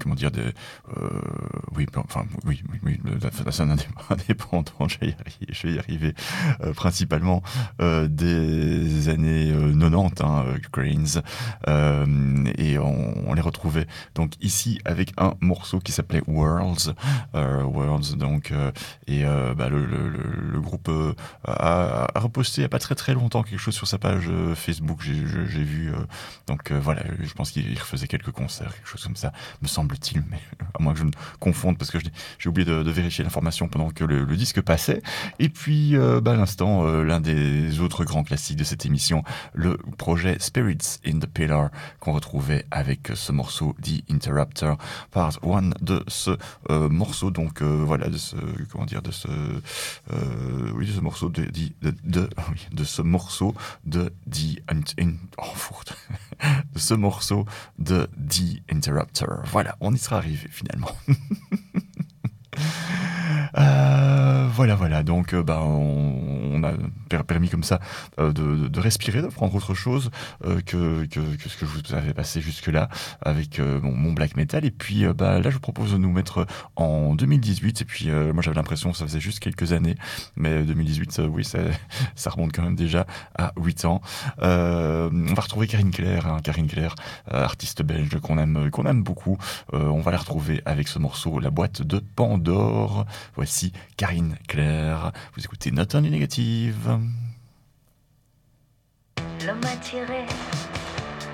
comment dire, oui, enfin, oui, la scène indépendante, je vais y arriver, principalement des années 90, Grains, et on les retrouvait donc ici avec un morceau qui s'appelait Worlds, donc, et le groupe a reposté il n'y a pas très longtemps quelque chose sur sa page Facebook, j'ai vu, donc voilà, je pense qu'il refaisait quelques concerts, quelque chose comme ça, me semble-t-il, mais à moins que je me confonde, parce que j'ai oublié de vérifier l'information pendant que le disque passait. Et puis, à l'instant, l'un des autres grands classiques de cette émission, le projet Spirits in the Pillar, qu'on retrouvait avec ce morceau The Interrupter, part 1 de ce morceau, donc voilà, de ce, comment dire, de ce morceau de ce morceau de de ce morceau de The Interrupter. Voilà, on y sera arrivé finalement. Voilà. Donc, on a permis comme ça de respirer, de prendre autre chose que ce que je vous avais passé jusque-là avec mon black metal. Et puis, là, je vous propose de nous mettre en 2018. Et puis, moi, j'avais l'impression que ça faisait juste quelques années, mais 2018, oui, ça remonte quand même déjà à 8 ans. On va retrouver Karine Claire, artiste belge qu'on aime beaucoup. On va la retrouver avec ce morceau, La boîte de Pandore. Voici Karine Claire. Vous écoutez Not Only Negative. L'homme attiré